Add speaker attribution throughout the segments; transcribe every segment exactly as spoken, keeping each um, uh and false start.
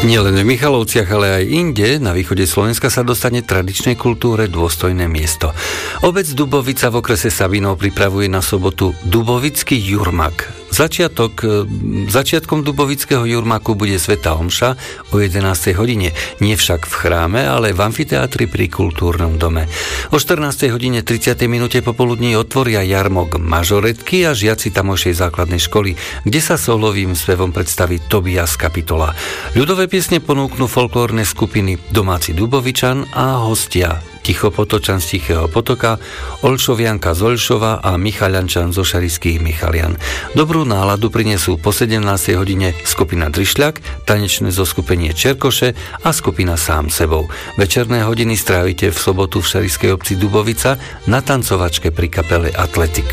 Speaker 1: Nielen v Michalovciach, ale aj inde na východe Slovenska sa dostane tradičnej kultúre dôstojné miesto. Obec Dubovica v okrese Sabinov pripravuje na sobotu Dubovický jurmak. Začiatok, začiatkom Dubovického jurmaku bude svätá omša o jedenástej hodine. Nie však v chráme, ale v amfiteátri pri Kultúrnom dome. O štrnástej hodine tridsiatej minúte popoludní otvoria jarmok mažoretky a žiaci tamojšej základnej školy, kde sa solovým spevom predstaví Tobias Kapitola. Ľudové piesne ponúknú folklórne skupiny Domáci Dubovičan a hostia Tichopotočan z Tichého potoka, Olšovianka z Olšova a Michaliančan zo Šarišských Michalian. Dobrú náladu prinesú po sedemnástej hodine skupina Drišľak, tanečné zoskupenie Čerkoše a skupina Sám sebou. Večerné hodiny strávite v sobotu v šarišskej obci Dubovica na tancovačke pri kapele Atletik.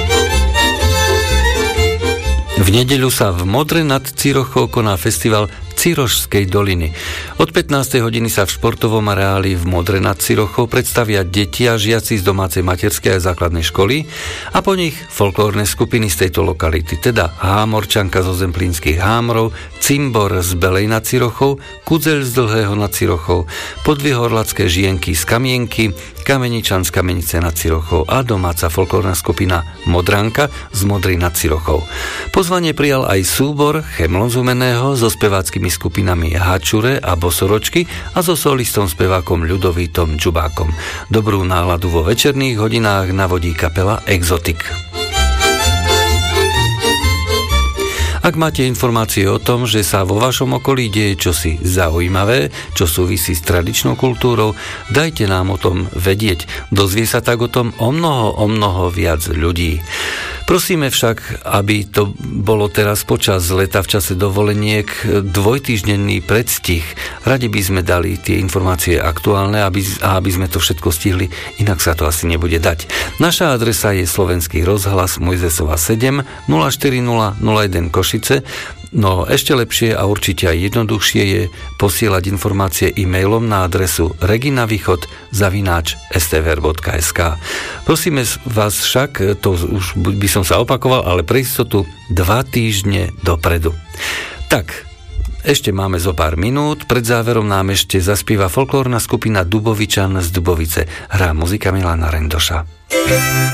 Speaker 1: V nedeľu sa v Modre nad Cirochou koná festival Cirošskej doliny. Od pätnástej hodiny sa v športovom areáli v Modre nad Cirochou predstavia deti a žiaci z domácej materskej a základnej školy a po nich folklórne skupiny z tejto lokality, teda Hámorčanka zo Zemplínskych Hámrov, Cimbor z Belej nad Cirochou, Kudzeľ z Dlhého nad Cirochou, Podvihorlacké žienky z Kamienky, Kameničan z Kamenice nad Cirochou a domáca folklórna skupina Modranka z Modry nad Cirochou. Pozvanie prijal aj súbor Chemlon z Humenného so speváckými skupinami Hačure a Bosoročky a so solistom spevákom Ľudovítom Džubákom. Dobrú náladu vo večerných hodinách navodí kapela Exotik. Ak máte informácie o tom, že sa vo vašom okolí deje čosi zaujímavé, čo súvisí s tradičnou kultúrou, dajte nám o tom vedieť. Dozvie sa tak o tom o mnoho, o mnoho viac ľudí. Prosíme však, aby to bolo teraz počas leta v čase dovoleniek dvojtýždenný predstih. Radi by sme dali tie informácie aktuálne, aby, a aby sme to všetko stihli, inak sa to asi nebude dať. Naša adresa je Slovenský rozhlas Mojzesova sedem nula štyri nula nula jeden Košice. No ešte lepšie a určite aj jednoduchšie je posielať informácie e-mailom na adresu reginavýchod zavináč es té vé er bodka es ká. Prosíme vás však, to už by som sa opakoval, ale pre istotu dva týždne dopredu. Tak, ešte máme zo pár minút, pred záverom nám ešte zaspieva folklórna skupina Dubovičan z Dubovice. Hrá muzika Milana Rendoša.